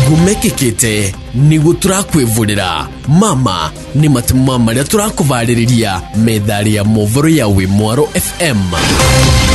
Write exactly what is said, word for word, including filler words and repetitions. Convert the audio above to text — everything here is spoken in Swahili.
gumekekete nigu turakwivurira mama ni matuma maria turakuvaririria methari ya movoro ya Wimwaro F M.